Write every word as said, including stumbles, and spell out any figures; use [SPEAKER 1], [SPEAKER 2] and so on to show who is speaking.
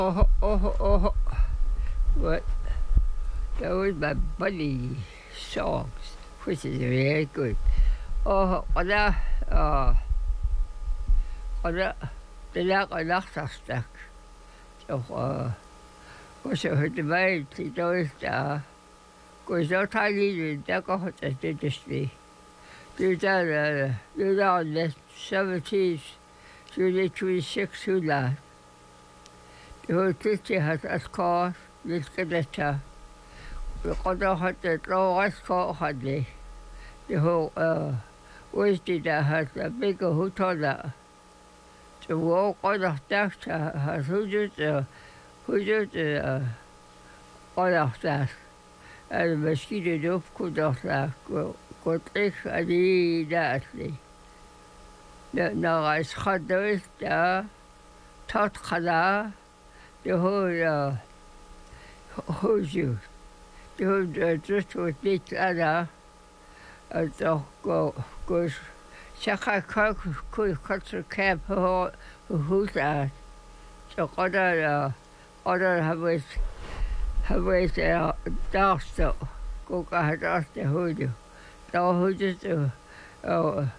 [SPEAKER 1] Oh, oh, oh. What? That was my buddy songs, which is very good. Oh, ona, uh, ona, de lag een nachtstak. Toch, uh, was er het bij die doos daar. Koos dat hij niet dat kan het is dus niet. Du daar, uh, du daar net seventies, July twenty-six, who laat. De hoteltje had als kaas, niet gedetta. We konden het het loos kaas hadden. De ho, uh, was die daar had een bigge hotel daar. Ze wou konden dacht, had honderd, uh, honderd, uh, konden dacht. En misschien de op konden dacht, kon ik aan die dacht niet. Nou, als gaat dus daar, tot gedaan. De hele huisje. De hele druk wordt niet aan. En toch koos. Zeg ik koos katse kap goed uit. Zo kan er anderen hebben hebben ze daar zo. Kook uit als de hoede. Dan hoede ze